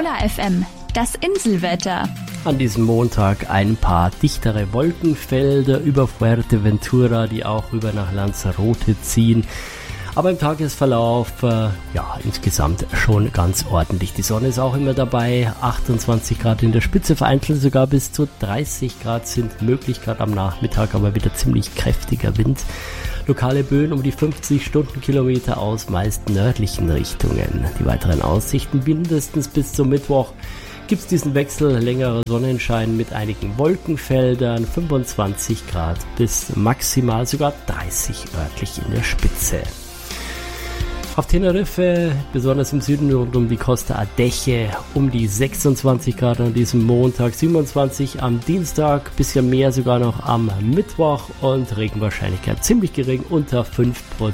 Ola FM, das Inselwetter. An diesem Montag ein paar dichtere Wolkenfelder über Fuerteventura, die auch rüber nach Lanzarote ziehen. Aber im Tagesverlauf, insgesamt schon ganz ordentlich. Die Sonne ist auch immer dabei, 28 Grad in der Spitze, vereinzelt sogar bis zu 30 Grad sind möglich, gerade am Nachmittag, aber wieder ziemlich kräftiger Wind. Lokale Böen um die 50 Stundenkilometer aus meist nördlichen Richtungen. Die weiteren Aussichten mindestens bis zum Mittwoch gibt es diesen Wechsel, längerer Sonnenschein mit einigen Wolkenfeldern, 25 Grad bis maximal sogar 30 örtlich in der Spitze. Auf Teneriffe, besonders im Süden rund um die Costa Adeje, um die 26 Grad an diesem Montag, 27 am Dienstag, bisschen mehr sogar noch am Mittwoch und Regenwahrscheinlichkeit ziemlich gering, unter 5%.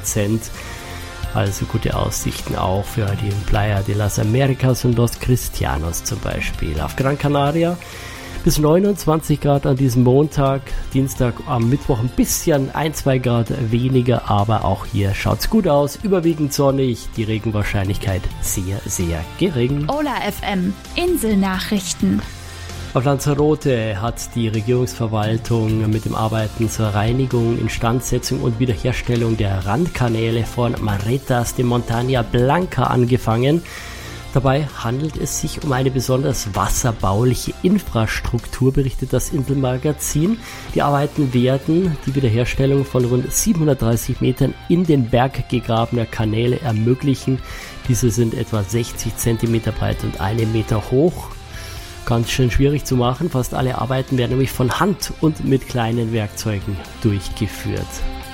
Also gute Aussichten auch für die Playa de las Americas und Los Cristianos zum Beispiel. Auf Gran Canaria bis 29 Grad an diesem Montag, Dienstag am Mittwoch ein bisschen 1-2 Grad weniger, aber auch hier schaut's gut aus, überwiegend sonnig, die Regenwahrscheinlichkeit sehr, sehr gering. Ola FM, Inselnachrichten. Auf Lanzarote hat die Regierungsverwaltung mit dem Arbeiten zur Reinigung, Instandsetzung und Wiederherstellung der Randkanäle von Maretas de Montaña Blanca angefangen. Dabei handelt es sich um eine besonders wasserbauliche Infrastruktur, berichtet das Inselmagazin. Die Arbeiten werden die Wiederherstellung von rund 730 Metern in den Berg gegrabener Kanäle ermöglichen. Diese sind etwa 60 Zentimeter breit und 1 Meter hoch. Ganz schön schwierig zu machen. Fast alle Arbeiten werden nämlich von Hand und mit kleinen Werkzeugen durchgeführt.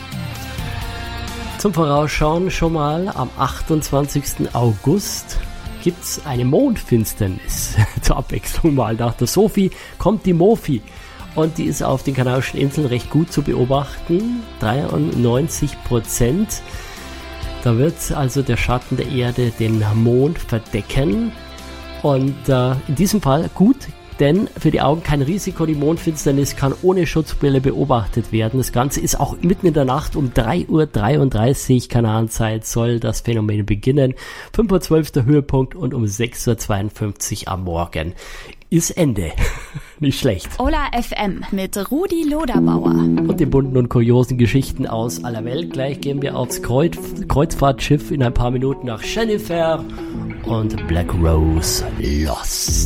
Zum Vorausschauen schon mal am 28. August gibt es eine Mondfinsternis. Zur Abwechslung mal. Nach der Sophie kommt die Mofi. Und die ist auf den Kanarischen Inseln recht gut zu beobachten. 93%. Da wird also der Schatten der Erde den Mond verdecken. Und in diesem Fall gut, denn für die Augen kein Risiko. Die Mondfinsternis kann ohne Schutzbrille beobachtet werden. Das Ganze ist auch mitten in der Nacht um 3:33 Uhr Kanarenzeit soll das Phänomen beginnen. 5:12 Uhr Höhepunkt und um 6:52 Uhr am Morgen ist Ende. Nicht schlecht. Ola FM mit Rudi Loderbauer. Und den bunten und kuriosen Geschichten aus aller Welt. Gleich gehen wir aufs Kreuzfahrtschiff in ein paar Minuten nach Jennifer und Black Rose Lost.